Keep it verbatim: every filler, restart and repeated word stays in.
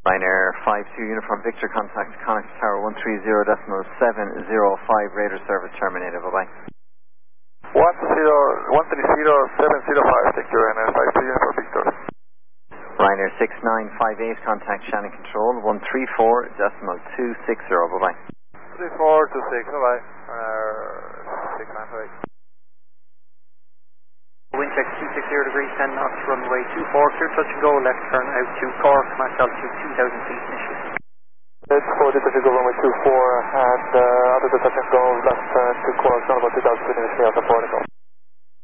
Ryanair five two Uniform Victor, contact Connacht Tower one three zero decimal seven zero five, radar service terminated, bye bye. one zero, one three zero, seven zero five, thank you, Ryanair five two Uniform Victor. Ryanair six nine five eight, contact Shannon Control one three four decimal two six zero, bye bye. three four two six, bye bye, Ryanair six nine five eight. Wind check two six zero degrees, ten knots, runway two four, clear touch and go, left turn out to Cork, max altitude two thousand feet initially. Let's go, touch and go, runway two four, and uh, after the touch and go, left turn to Cork, down about two thousand feet initially after protocol.